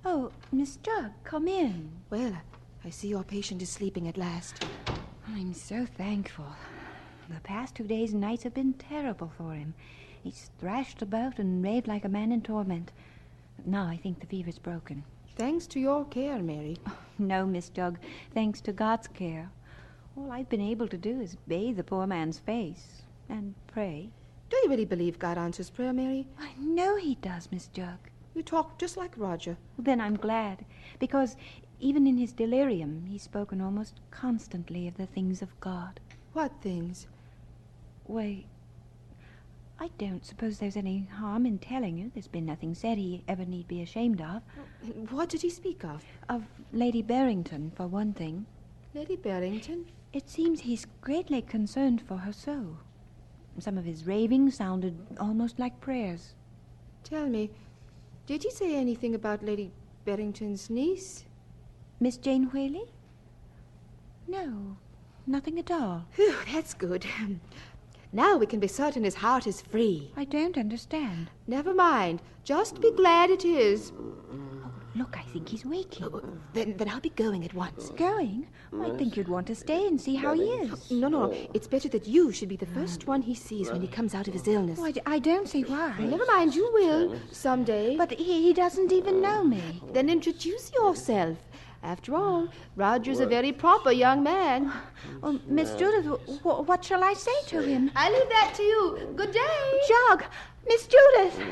Oh, Miss Jug, come in. Well, I see your patient is sleeping at last. I'm so thankful. The past 2 days and nights have been terrible for him. He's thrashed about and raved like a man in torment. Now I think the fever's broken. Thanks to your care, Mary. No, Miss Jug, thanks to God's care. All I've been able to do is bathe the poor man's face and pray. Do you really believe God answers prayer, Mary? I know he does, Miss Jug. You talk just like Roger. Then I'm glad, because even in his delirium, he's spoken almost constantly of the things of God. What things? Why, I don't suppose there's any harm in telling you. There's been nothing said he ever need be ashamed of. What did he speak of? Of Lady Barrington, for one thing. Lady Barrington? It seems he's greatly concerned for her soul. Some of his ravings sounded almost like prayers. Tell me, did he say anything about Lady Barrington's niece? Miss Jane Whaley? No, nothing at all. Phew, that's good. Now we can be certain his heart is free. I don't understand. Never mind. Just be glad it is. Look, I think he's waking. Then I'll be going at once. Going? I think you'd want to stay and see how he is. No. It's better that you should be the first one he sees when he comes out of his illness. Oh, I don't see why. Never mind, you will someday. But he doesn't even know me. Then introduce yourself. After all, Roger's a very proper young man. Oh, Miss Judith, what shall I say to him? I leave that to you. Good day. Jug! Miss Judith!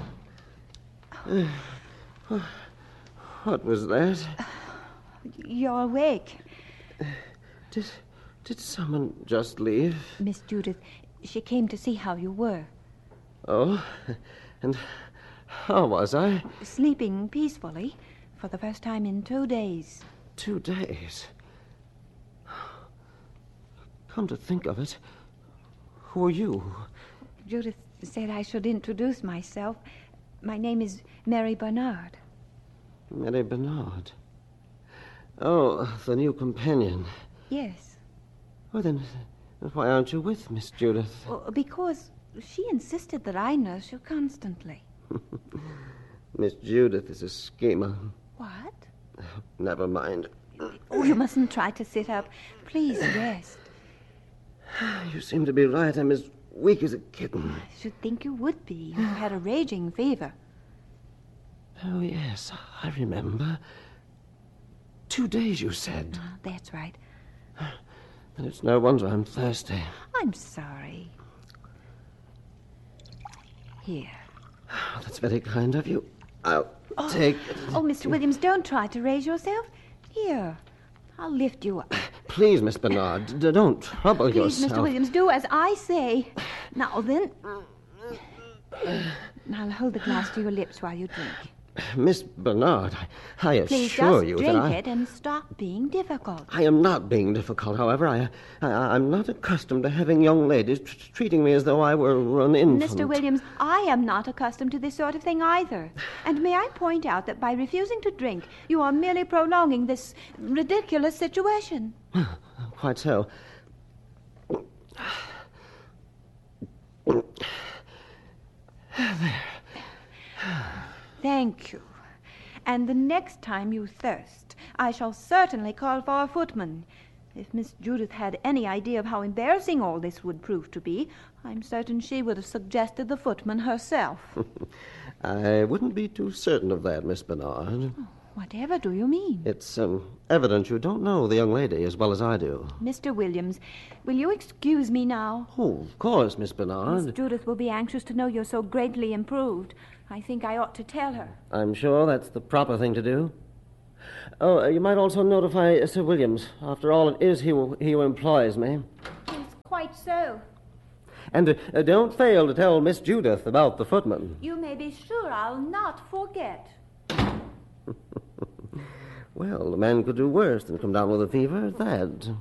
What was that? You're awake. Did someone just leave? Miss Judith, she came to see how you were. Oh, and how was I? Sleeping peacefully for the first time in 2 days. 2 days? Come to think of it, who are you? Judith said I should introduce myself. My name is Mary Bernard. Mary Bernard. Oh, the new companion. Yes. Well, then why aren't you with Miss Judith? Well, because she insisted that I nurse you constantly. Miss Judith is a schemer. What? Never mind. Oh, you mustn't try to sit up. Please rest. You seem to be right. I'm as weak as a kitten. I should think you would be. You had a raging fever. Oh, yes, I remember. 2 days, you said. Oh, that's right. Then it's no wonder I'm thirsty. I'm sorry. Here. Oh, that's very kind of you. I'll take it. Oh, Mr. Williams, don't try to raise yourself. Here. I'll lift you up. Please, Miss Bernard, don't trouble Please, yourself. Mr. Williams, do as I say. Now then. I'll hold the glass to your lips while you drink. Miss Bernard, I Please assure just you drink that I... it and stop being difficult. I am not being difficult, however. I'm not accustomed to having young ladies treating me as though I were an infant. Mr. Williams, I am not accustomed to this sort of thing either. And may I point out that by refusing to drink, you are merely prolonging this ridiculous situation. Quite so. There. Thank you. And the next time you thirst, I shall certainly call for a footman. If Miss Judith had any idea of how embarrassing all this would prove to be, I'm certain she would have suggested the footman herself. I wouldn't be too certain of that, Miss Bernard. Oh, whatever do you mean? It's evident you don't know the young lady as well as I do. Mr. Williams, will you excuse me now? Oh, of course, Miss Bernard. Miss Judith will be anxious to know you're so greatly improved. I think I ought to tell her. I'm sure that's the proper thing to do. Oh, you might also notify Sir Williams. After all, it is he who employs me. Yes, quite so. And don't fail to tell Miss Judith about the footman. You may be sure I'll not forget. Well, the man could do worse than come down with a fever at that.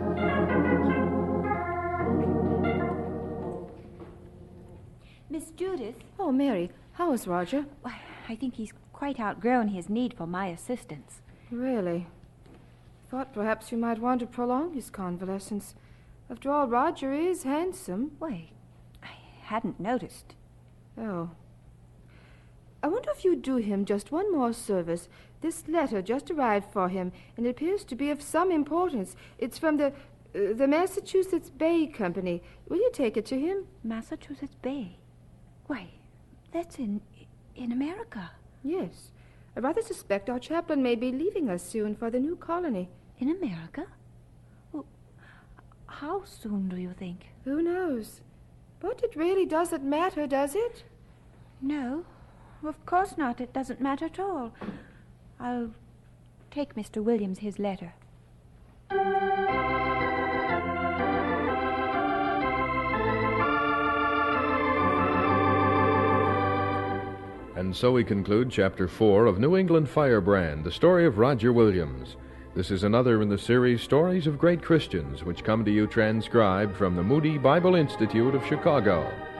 Miss Judith? Oh, Mary, how is Roger? Why, I think he's quite outgrown his need for my assistance. Really? Thought perhaps you might want to prolong his convalescence. After all, Roger is handsome. Why, I hadn't noticed. Oh. I wonder if you'd do him just one more service. This letter just arrived for him, and it appears to be of some importance. It's from the Massachusetts Bay Company. Will you take it to him? Massachusetts Bay? Why, that's in America. Yes. I rather suspect our chaplain may be leaving us soon for the new colony. In America? Well, how soon do you think? Who knows? But it really doesn't matter, does it? No, of course not. It doesn't matter at all. I'll take Mr. Williams his letter. And so we conclude Chapter 4 of New England Firebrand, the story of Roger Williams. This is another in the series Stories of Great Christians, which come to you transcribed from the Moody Bible Institute of Chicago.